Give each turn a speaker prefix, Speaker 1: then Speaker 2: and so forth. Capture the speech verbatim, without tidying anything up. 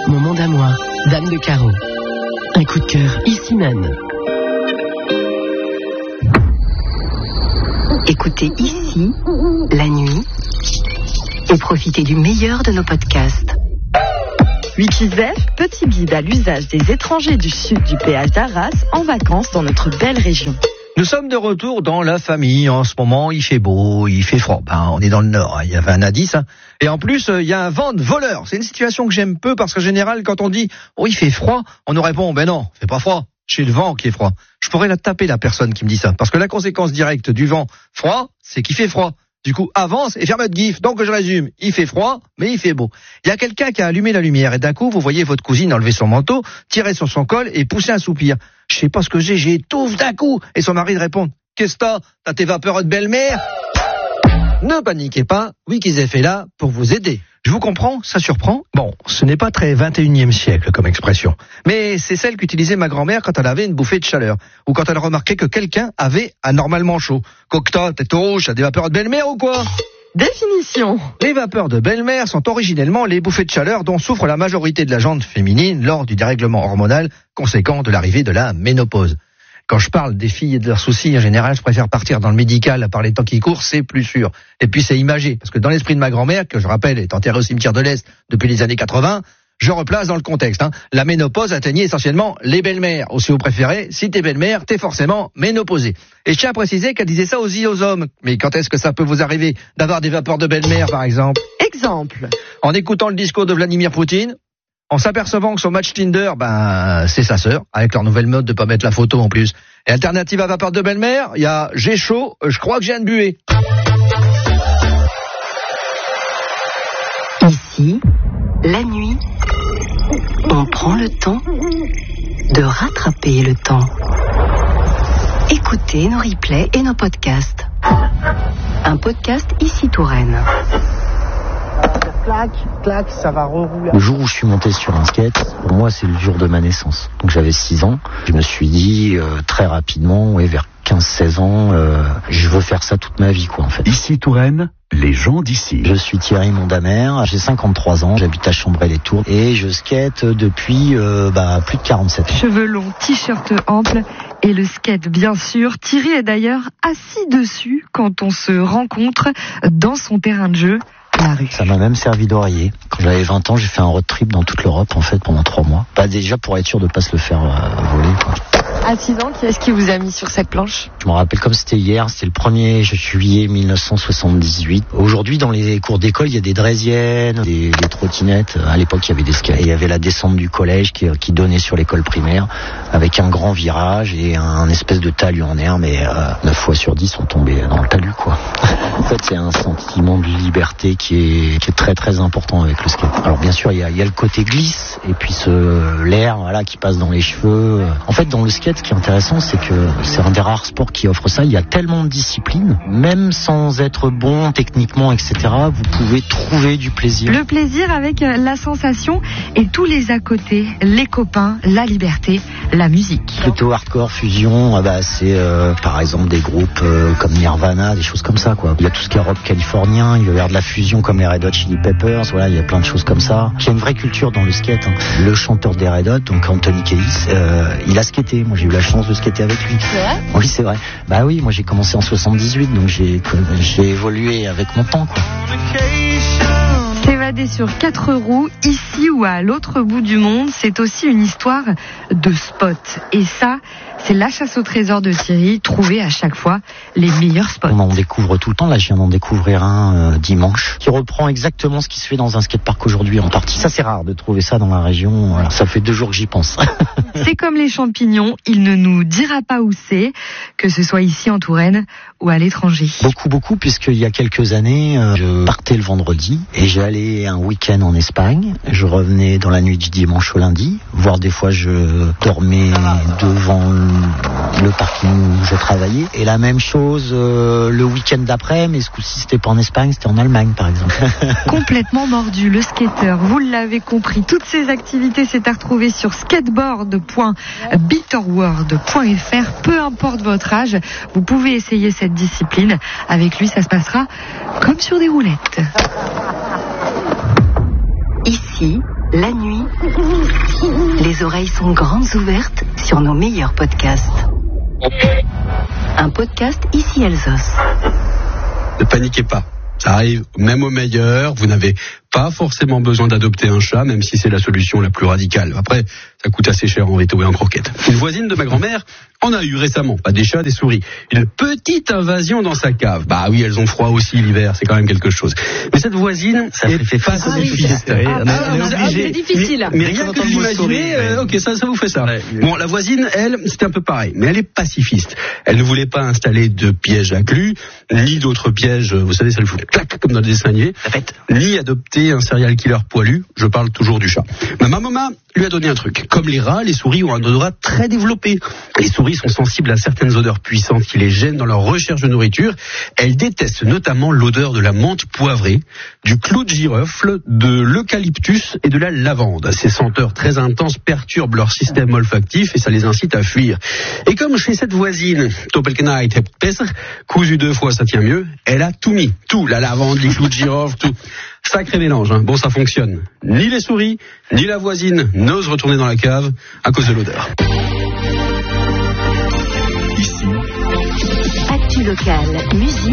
Speaker 1: Mon monde à moi, Dame de Carreau. Un coup de cœur ici même. Écoutez ici, la nuit, et profitez du meilleur de nos podcasts.
Speaker 2: Wikizef, petit guide à l'usage des étrangers du sud du péage d'Arras en vacances dans notre belle région.
Speaker 3: Nous sommes de retour dans la famille. En ce moment, il fait beau, il fait froid. Ben, on est dans le nord, hein. Il y avait un indice. Hein. Et en plus, il y a un vent de voleur. C'est une situation que j'aime peu parce qu'en général, quand on dit « Oh, il fait froid », on nous répond « Ben non, il fait pas froid. C'est le vent qui est froid. » Je pourrais la taper, la personne qui me dit ça. Parce que la conséquence directe du vent froid, c'est qu'il fait froid. Du coup, avance et ferme votre gif. Donc, je résume. Il fait froid, mais il fait beau. Il y a quelqu'un qui a allumé la lumière et d'un coup, vous voyez votre cousine enlever son manteau, tirer sur son col et pousser un soupir. Je sais pas ce que j'ai, j'étouffe d'un coup. Et son mari répond, qu'est-ce que t'as? T'as tes vapeurs de belle-mère? Ne paniquez pas, Wikizef est là pour vous aider. Je vous comprends, ça surprend. Bon, ce n'est pas très vingt et unième siècle comme expression. Mais c'est celle qu'utilisait ma grand-mère quand elle avait une bouffée de chaleur. Ou quand elle remarquait que quelqu'un avait anormalement chaud. Cocteau, tête rouge, t'as des vapeurs de belle-mère ou quoi?
Speaker 2: Définition.
Speaker 3: Les vapeurs de belle-mère sont originellement les bouffées de chaleur dont souffre la majorité de la gente féminine lors du dérèglement hormonal conséquent de l'arrivée de la ménopause. Quand je parle des filles et de leurs soucis, en général, je préfère partir dans le médical par les temps qui courent, c'est plus sûr. Et puis c'est imagé, parce que dans l'esprit de ma grand-mère, que je rappelle est enterrée au cimetière de l'Est depuis les années quatre-vingts, je replace dans le contexte. Hein. La ménopause atteignait essentiellement les belles-mères. Ou si vous préférez, si t'es belle-mère, t'es forcément ménopausée. Et je tiens à préciser qu'elle disait ça aussi aux hommes. Mais quand est-ce que ça peut vous arriver d'avoir des vapeurs de belle-mère, par exemple?
Speaker 2: Exemple.
Speaker 3: En écoutant le discours de Vladimir Poutine, en s'apercevant que son match Tinder, ben, c'est sa sœur, avec leur nouvelle mode de pas mettre la photo en plus. Et alternative à vapeur de belle-mère, il y a j'ai chaud, je crois que j'ai un buée.
Speaker 1: Ici, la nuit, on prend le temps de rattraper le temps. Écoutez nos replays et nos podcasts. Un podcast ici Touraine.
Speaker 4: Clac, clac, ça va rerouler.
Speaker 5: Le jour où je suis monté sur un skate, pour moi, c'est le jour de ma naissance. Donc j'avais six ans. Je me suis dit euh, très rapidement, ouais, vers quinze seize ans, euh, je veux faire ça toute ma vie, quoi, en fait.
Speaker 6: Ici Touraine, les gens d'ici.
Speaker 5: Je suis Thierry Mondamer, j'ai cinquante-trois ans, j'habite à Chambray-les-Tours et je skate depuis euh, bah, plus de quarante-sept ans.
Speaker 2: Cheveux longs, t-shirt ample et le skate, bien sûr. Thierry est d'ailleurs assis dessus quand on se rencontre dans son terrain de jeu. La rue.
Speaker 5: Ça m'a même servi d'oreiller. Quand j'avais vingt ans, j'ai fait un road trip dans toute l'Europe, en fait, pendant trois mois. Pas déjà pour être sûr de pas se le faire euh, voler, quoi.
Speaker 2: À six ans, qui est-ce qui vous a mis sur cette planche?
Speaker 5: Je me rappelle comme c'était hier, c'était le premier juillet mille neuf cent soixante-dix-huit. Aujourd'hui, dans les cours d'école, il y a des draisiennes, des, des trottinettes. À l'époque, il y avait des skates. Et il y avait la descente du collège qui, qui donnait sur l'école primaire, avec un grand virage et un espèce de talus en air, mais euh, neuf fois sur dix, on tombait dans le talus, quoi. En fait, c'est un sentiment de liberté qui est, qui est très très important avec le skate. Alors bien sûr, il y a, il y a le côté glisse, et puis ce, l'air, voilà, qui passe dans les cheveux. En fait, dans le skate, ce qui est intéressant, c'est que c'est un des rares sports qui offre ça. Il y a tellement de disciplines, même sans être bon techniquement, et cetera, vous pouvez trouver du plaisir.
Speaker 2: Le plaisir avec la sensation et tous les à côté, les copains, la liberté, la musique.
Speaker 5: Plutôt hardcore, fusion, bah, c'est euh, par exemple des groupes euh, comme Nirvana, des choses comme ça, quoi. Il y a tout ce qui est rock californien, il va y avoir de la fusion comme les Red Hot Chili Peppers, voilà, il y a plein de choses comme ça. Il y a une vraie culture dans le skate. Hein. Le chanteur des Red Hot, donc Anthony Kiedis, euh, il a skaté. Moi, j'ai eu la chance de skater avec lui.
Speaker 2: C'est vrai?
Speaker 5: Oui, c'est vrai. Bah oui, moi j'ai commencé en soixante-dix-huit, donc j'ai, j'ai évolué avec mon temps, quoi.
Speaker 2: S'évader sur quatre roues, ici ou à l'autre bout du monde, c'est aussi une histoire de spot. Et ça, c'est la chasse au trésor de Thierry, trouver à chaque fois les meilleurs spots.
Speaker 5: On en découvre tout le temps. Là, je viens d'en découvrir un euh, dimanche qui reprend exactement ce qui se fait dans un skatepark aujourd'hui en partie. Ça, c'est rare de trouver ça dans la région. Voilà. Ça fait deux jours que j'y pense.
Speaker 2: C'est comme les champignons, il ne nous dira pas où c'est, que ce soit ici en Touraine ou à l'étranger.
Speaker 5: Beaucoup, beaucoup, puisqu'il y a quelques années, euh, je partais le vendredi et j'allais un week-end en Espagne. Je revenais dans la nuit du dimanche au lundi, voire des fois je dormais devant le parking où je travaillais. Et la même chose euh, le week-end d'après, mais ce coup-ci c'était pas en Espagne, c'était en Allemagne par exemple.
Speaker 2: Complètement mordu, le skater, vous l'avez compris, toutes ces activités c'est à retrouver sur skateboard point bitterworld point f r. Peu importe votre âge, vous pouvez essayer cette discipline. Avec lui, ça se passera comme sur des roulettes.
Speaker 1: Ici, La nuit, les oreilles sont grandes ouvertes sur nos meilleurs podcasts. Un podcast Ici Alsos.
Speaker 7: Ne paniquez pas, ça arrive même au meilleur, vous n'avez pas forcément besoin d'adopter un chat, même si c'est la solution la plus radicale. Après, ça coûte assez cher en veto et en croquettes. Une voisine de ma grand-mère en a eu récemment, pas des chats, des souris. Une petite invasion dans sa cave. Bah oui, elles ont froid aussi l'hiver, c'est quand même quelque chose. Mais cette voisine,
Speaker 5: ça
Speaker 7: est
Speaker 5: fait
Speaker 7: pas
Speaker 5: pacifiste.
Speaker 2: Ah, ah, ah, c'est difficile.
Speaker 7: Mais, mais rien que l'imaginer, euh, ok, ça, ça vous fait ça. Ouais. Bon, la voisine, elle, c'était un peu pareil, mais elle est pacifiste. Elle ne voulait pas installer de pièges à clous, ni d'autres pièges, vous savez, ça lui fout clac comme dans le dessin animé, ni adopter un serial killer poilu. Je parle toujours du chat. Mais ma maman lui a donné un truc. Comme les rats, les souris ont un odorat très développé. Les souris sont sensibles à certaines odeurs puissantes qui les gênent dans leur recherche de nourriture. Elles détestent notamment l'odeur de la menthe poivrée, du clou de girofle, de l'eucalyptus et de la lavande. Ces senteurs très intenses perturbent leur système olfactif et ça les incite à fuir. Et comme chez cette voisine, Topelkenheit hebt besser, cousu deux fois ça tient mieux, elle a tout mis. Tout, la lavande, les clous de girofle, tout. Sacré mélange, hein. Bon, ça fonctionne. Ni les souris, ni la voisine n'osent retourner dans la cave à cause de l'odeur.
Speaker 1: Ici, actu locale, musique.